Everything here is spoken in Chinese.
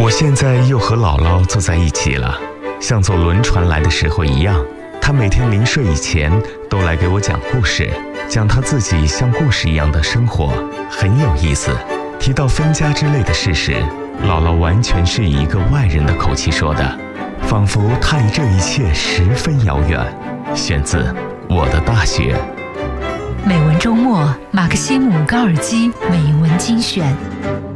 我现在又和姥姥坐在一起了，像坐轮船来的时候一样。她每天临睡以前都来给我讲故事，讲她自己像故事一样的生活，很有意思。提到分家之类的事时，姥姥完全是以一个外人的口气说的，仿佛她离这一切十分遥远。选自《我的大学》。 美文周末，马克西姆·高尔基美文精选。